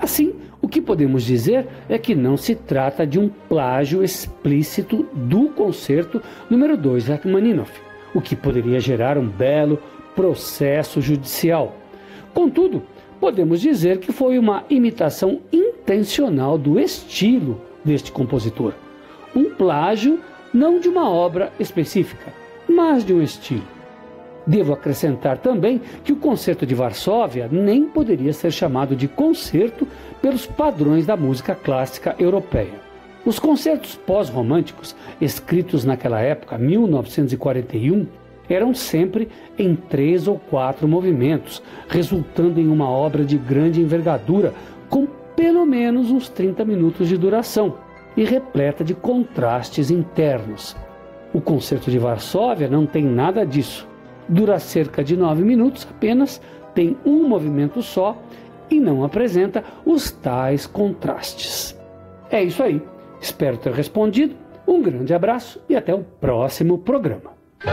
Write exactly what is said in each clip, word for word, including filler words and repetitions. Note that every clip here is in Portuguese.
Assim, o que podemos dizer é que não se trata de um plágio explícito do concerto número dois de Rachmaninoff, o que poderia gerar um belo processo judicial. Contudo, podemos dizer que foi uma imitação intencional do estilo deste compositor. Um plágio não de uma obra específica, mas de um estilo. Devo acrescentar também que o Concerto de Varsóvia nem poderia ser chamado de concerto pelos padrões da música clássica europeia. Os concertos pós-românticos, escritos naquela época, mil novecentos e quarenta e um, eram sempre em três ou quatro movimentos, resultando em uma obra de grande envergadura, com pelo menos uns trinta minutos de duração e repleta de contrastes internos. O Concerto de Varsóvia não tem nada disso. Dura cerca de nove minutos apenas, tem um movimento só e não apresenta os tais contrastes. É isso aí. Espero ter respondido. Um grande abraço e até o próximo programa.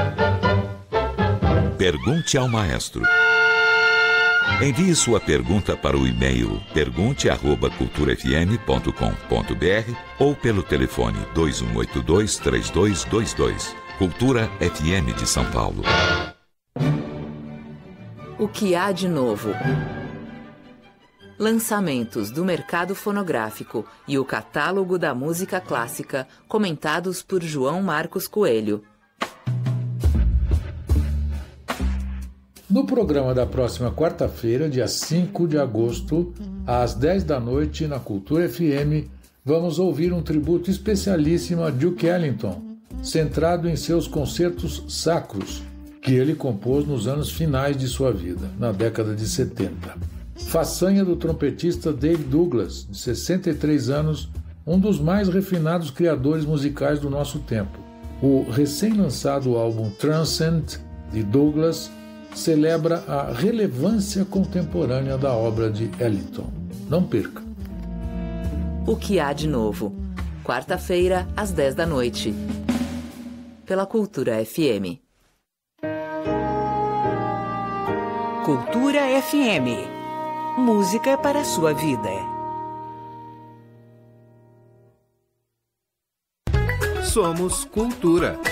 Pergunte ao maestro. Envie sua pergunta para o e-mail pergunte arroba cultura f m ponto com ponto b r ou pelo telefone dois um oito dois, três dois dois dois. Cultura F M de São Paulo. O que há de novo? Lançamentos do mercado fonográfico e o catálogo da música clássica, comentados por João Marcos Coelho. No programa da próxima quarta-feira, dia cinco de agosto, às dez da noite, na Cultura F M, vamos ouvir um tributo especialíssimo a Duke Ellington, centrado em seus concertos sacros, que ele compôs nos anos finais de sua vida, na década de setenta. Façanha do trompetista Dave Douglas, de sessenta e três anos, um dos mais refinados criadores musicais do nosso tempo. O recém-lançado álbum Transcend, de Douglas, celebra a relevância contemporânea da obra de Ellington. Não perca! O que há de novo? Quarta-feira, às dez da noite. Pela Cultura F M. Cultura F M. Música para a sua vida. Somos Cultura.